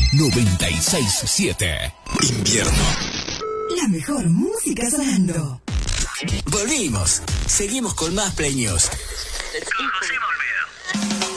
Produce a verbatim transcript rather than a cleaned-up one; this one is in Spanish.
noventa y seis punto siete. Invierno. La mejor música sonando. Volvimos. Seguimos con más Play News. Con José Olmedo.